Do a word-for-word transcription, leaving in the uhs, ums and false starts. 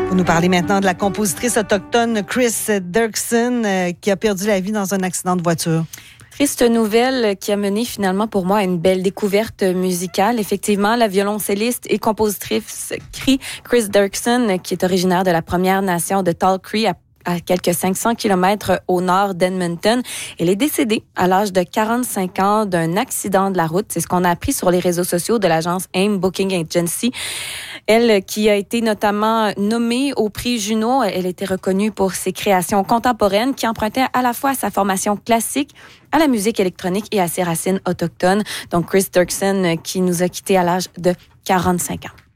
Vous nous parlez maintenant de la compositrice autochtone Chris Dirksen euh, qui a perdu la vie dans un accident de voiture. Triste nouvelle qui a mené finalement pour moi à une belle découverte musicale. Effectivement, la violoncelliste et compositrice Chris Dirksen, qui est originaire de la Première Nation de Tall Cree, à à quelques cinq cents kilomètres au nord d'Edmonton. Elle est décédée à l'âge de quarante-cinq ans d'un accident de la route. C'est ce qu'on a appris sur les réseaux sociaux de l'agence AIM Booking Agency. Elle, qui a été notamment nommée au prix Juno, elle était reconnue pour ses créations contemporaines qui empruntaient à la fois à sa formation classique, à la musique électronique et à ses racines autochtones. Donc Chris Dirksen qui nous a quittés à l'âge de quarante-cinq ans.